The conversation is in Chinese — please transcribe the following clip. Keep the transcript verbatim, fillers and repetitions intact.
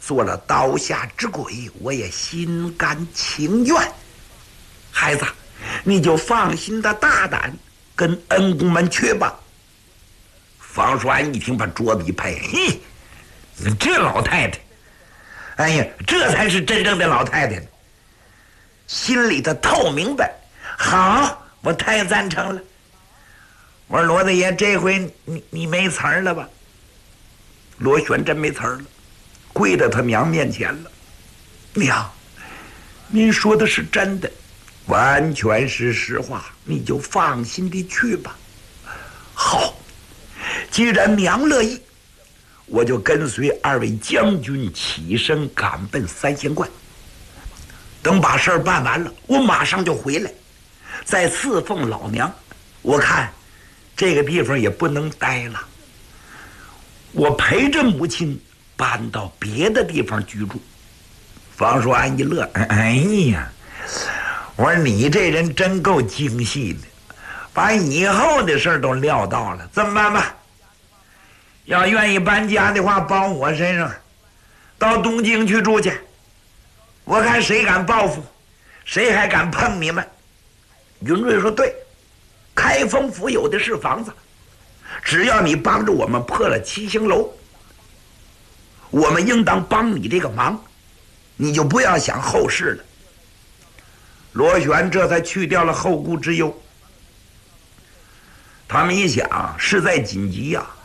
做了刀下之鬼，我也心甘情愿。孩子，你就放心的大胆跟恩公们去吧。方叔安一听，把桌子一拍，嘿，这老太太，哎呀，这才是真正的老太太呢。心里头透明白，好，我太赞成了。我说罗大爷，这回你你没词儿了吧？罗旋真没词儿了，跪在他娘面前了。娘，您说的是真的，完全是实话，你就放心的去吧。好，既然娘乐意，我就跟随二位将军起身赶奔三仙观。等把事儿办完了，我马上就回来，再侍奉老娘。我看这个地方也不能待了，我陪着母亲搬到别的地方居住。方叔安一乐，哎呀，我说你这人真够精细的，把以后的事都料到了。这么办吧，要愿意搬家的话，包我身上，到东京去住去。我看谁敢报复，谁还敢碰你们。云瑞说对，开封府有的是房子，只要你帮着我们破了七星楼，我们应当帮你这个忙，你就不要想后事了。罗旋这才去掉了后顾之忧。他们一想，事在紧急呀、啊，